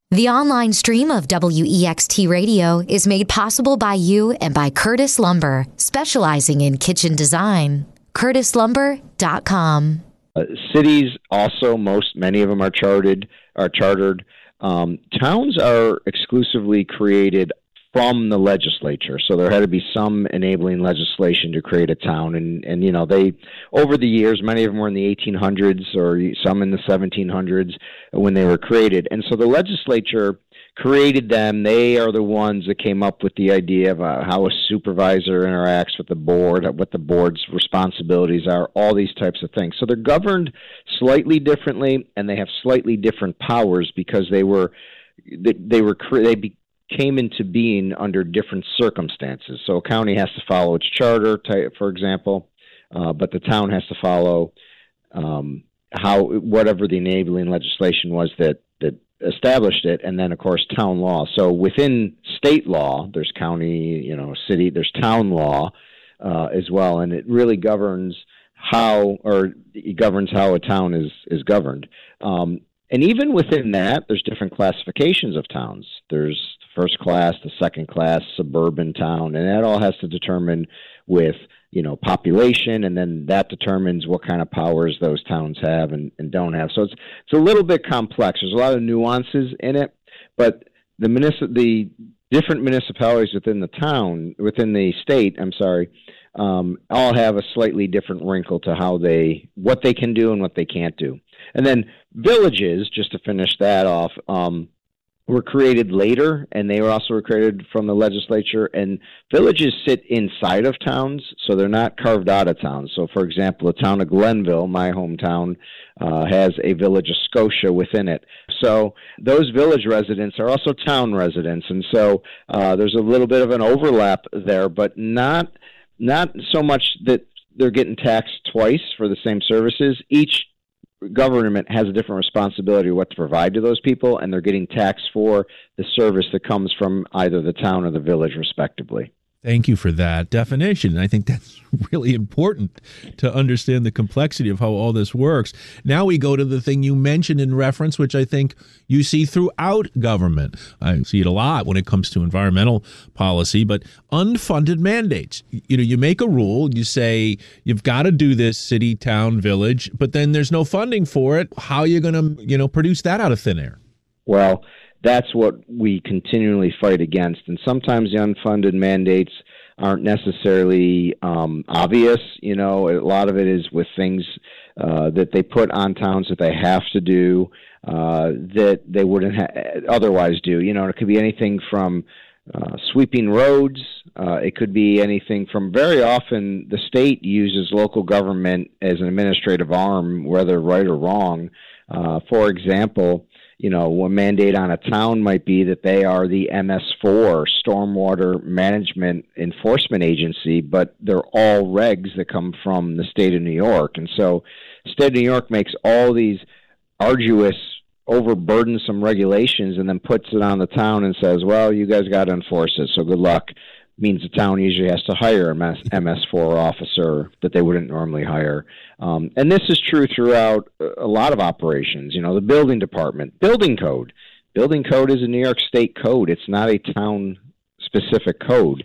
The online stream of WEXT Radio is made possible by you and by Curtis Lumber, specializing in kitchen design. CurtisLumber.com. Cities also, many of them are chartered. Towns are exclusively created from the legislature, so there had to be some enabling legislation to create a town. And you know, they, over the years, many of them were in the 1800s or some in the 1700s when they were created. And so the legislature created them. They are the ones that came up with the idea of how a supervisor interacts with the board, what the board's responsibilities are, all these types of things. So they're governed slightly differently, and they have slightly different powers because they came into being under different circumstances. So a county has to follow its charter, for example, but the town has to follow whatever the enabling legislation was that established it, and then of course town law. So within state law, there's county, city, there's town law as well, and it really governs how a town is governed. And even within that, there's different classifications of towns. There's first class, the second class, suburban town, and that all has to determine with, population, and then that determines what kind of powers those towns have and don't have. So it's a little bit complex. There's a lot of nuances in it, but the different municipalities within the state, all have a slightly different wrinkle to what they can do and what they can't do. And then villages, just to finish that off, were created later, and they were also created from the legislature. And villages sit inside of towns, so they're not carved out of towns. So, for example, the town of Glenville, my hometown, has a village of Scotia within it. So those village residents are also town residents, and so there's a little bit of an overlap there, but not so much that they're getting taxed twice for the same services. Each government has a different responsibility of what to provide to those people, and they're getting taxed for the service that comes from either the town or the village, respectively. Thank you for that definition. I think that's really important to understand the complexity of how all this works. Now we go to the thing you mentioned in reference, which I think you see throughout government. I see it a lot when it comes to environmental policy, but unfunded mandates. You make a rule, you say you've got to do this city, town, village, but then there's no funding for it. How are you going to, produce that out of thin air? Well, that's what we continually fight against. And sometimes the unfunded mandates aren't necessarily obvious. A lot of it is with things that they put on towns that they have to do that they wouldn't otherwise do. It could be anything from sweeping roads. It could be anything from, very often the state uses local government as an administrative arm, whether right or wrong. For example, one mandate on a town might be that they are the MS4, Stormwater Management Enforcement Agency, but they're all regs that come from the state of New York. And so the state of New York makes all these arduous, overburdensome regulations and then puts it on the town and says, well, you guys got to enforce it, so good luck. Means the town usually has to hire a MS4 officer that they wouldn't normally hire. And this is true throughout a lot of operations. The building department, building code. Building code is a New York State code. It's not a town-specific code.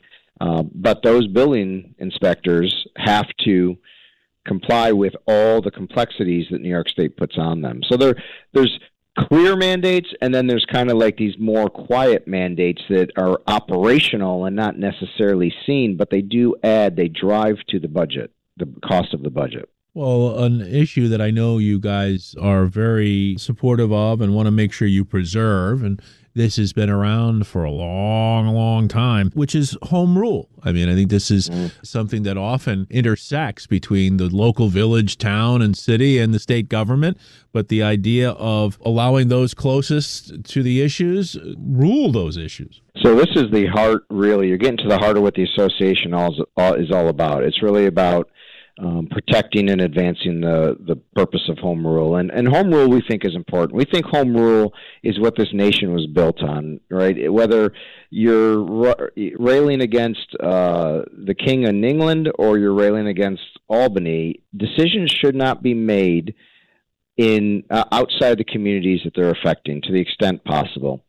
But those building inspectors have to comply with all the complexities that New York State puts on them. So there's clear mandates, and then there's kind of like these more quiet mandates that are operational and not necessarily seen, but they drive to the budget, the cost of the budget. Well, an issue that I know you guys are very supportive of and want to make sure you preserve, and this has been around for a long, long time, which is home rule. I think this is something that often intersects between the local village, town, and city and the state government. But the idea of allowing those closest to the issues rule those issues. So this is the heart, really. You're getting to the heart of what the association is all about. It's really about protecting and advancing the purpose of home rule. And home rule, we think, is important. We think home rule is what this nation was built on, right? Whether you're railing against the King in England or you're railing against Albany, decisions should not be made in outside the communities that they're affecting to the extent possible.